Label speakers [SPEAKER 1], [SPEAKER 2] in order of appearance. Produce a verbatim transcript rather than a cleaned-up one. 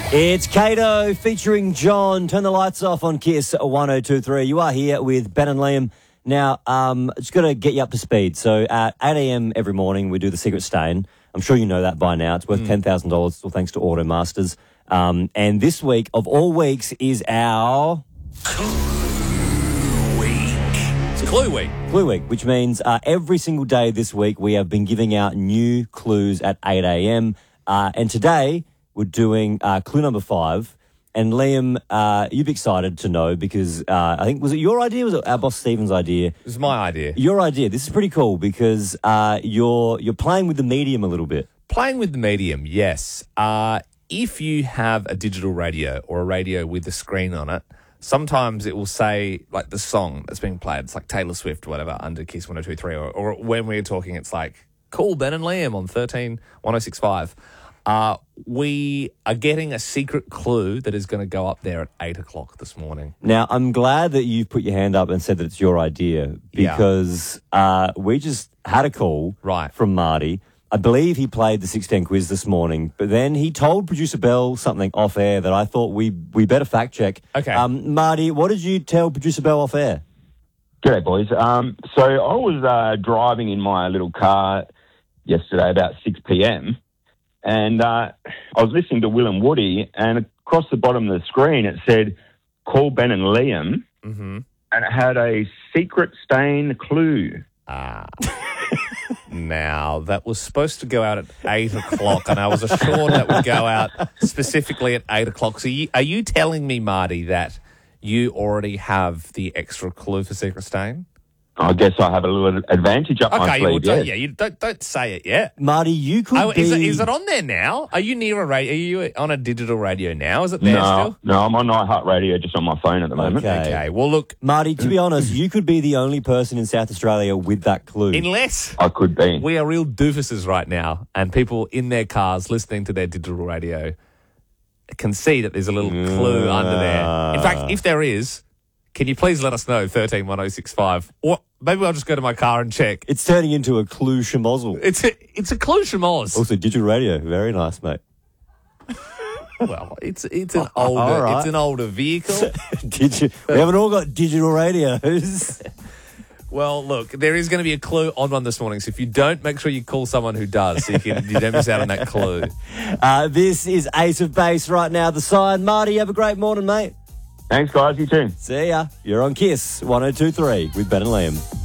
[SPEAKER 1] It's Kato featuring John. Turn the lights off on Kiss one oh two point three. You are here with Ben and Liam. Now, um, just got to get you up to speed. So at eight a.m. every morning, we do the Secret Stain. I'm sure you know that by now. It's worth mm. ten thousand dollars, still thanks to Automasters. Um, and this week, of all weeks, is our...
[SPEAKER 2] Clue Week. It's Clue Week.
[SPEAKER 1] Clue Week, which means uh, every single day this week, we have been giving out new clues at eight a.m. Uh, and today... we're doing uh, clue number five. And Liam, uh, you'd be excited to know because uh, I think, was it your idea or was it our boss Stephen's idea?
[SPEAKER 2] It was my idea.
[SPEAKER 1] Your idea. This is pretty cool because uh, you're you're playing with the medium a little bit.
[SPEAKER 2] Playing with the medium, yes. Uh, if you have a digital radio or a radio with a screen on it, sometimes it will say, like, the song that's being played. It's like Taylor Swift or whatever under Kiss one oh two point three. Or, or when we're talking, it's like, cool, Ben and Liam on thirteen one oh six point five. Uh, we are getting a secret clue that is going to go up there at eight o'clock this morning.
[SPEAKER 1] Now, I'm glad that you've put your hand up and said that it's your idea because yeah. uh, we just had a call
[SPEAKER 2] right.
[SPEAKER 1] from Marty. I believe he played the six ten quiz this morning, but then he told producer Bell something off air that I thought we we better fact check.
[SPEAKER 2] Okay.
[SPEAKER 1] Um, Marty, what did you tell producer Bell off air?
[SPEAKER 3] G'day, boys. Um, so I was uh, driving in my little car yesterday about six p.m., and uh, I was listening to Will and Woody, and across the bottom of the screen it said, call Ben and Liam,
[SPEAKER 2] mm-hmm.
[SPEAKER 3] and it had a secret stain clue.
[SPEAKER 2] Ah. Now, that was supposed to go out at eight o'clock, and I was assured that would go out specifically at eight o'clock. So you, are you telling me, Marty, that you already have the extra clue for Secret Stain?
[SPEAKER 3] I guess I have a little advantage up
[SPEAKER 2] okay,
[SPEAKER 3] my
[SPEAKER 2] well,
[SPEAKER 3] sleeve,
[SPEAKER 2] don't,
[SPEAKER 3] yes.
[SPEAKER 2] yeah. You don't don't say it yet.
[SPEAKER 1] Marty, you could
[SPEAKER 2] oh,
[SPEAKER 1] be...
[SPEAKER 2] Is it, is it on there now? Are you near a radio? Are you on a digital radio now? Is it there
[SPEAKER 3] no,
[SPEAKER 2] still?
[SPEAKER 3] No, I'm on iHeartRadio just on my phone at the moment.
[SPEAKER 1] Okay.
[SPEAKER 2] Okay, well, look...
[SPEAKER 1] Marty, to be honest, you could be the only person in South Australia with that clue.
[SPEAKER 2] Unless...
[SPEAKER 3] I could be.
[SPEAKER 2] We are real doofuses right now, and people in their cars listening to their digital radio can see that there's a little clue uh... under there. In fact, if there is... Can you please let us know, thirteen one oh six five? Or maybe I'll just go to my car and check.
[SPEAKER 1] It's turning into a clue schmozzle.
[SPEAKER 2] It's a, it's a clue schmoz.
[SPEAKER 1] Also, digital radio. Very nice, mate.
[SPEAKER 2] Well, it's it's an older
[SPEAKER 1] All right.
[SPEAKER 2] it's an older vehicle.
[SPEAKER 1] Digi- we haven't all got digital radios.
[SPEAKER 2] Well, look, there is going to be a clue on one this morning, so if you don't, make sure you call someone who does, so you can you don't miss out on that clue.
[SPEAKER 1] Uh, this is Ace of Base right now. The Sign. Marty, have a great morning, mate.
[SPEAKER 3] Thanks, guys. You too.
[SPEAKER 1] See ya. You're on Kiss one oh two point three with Ben and Liam.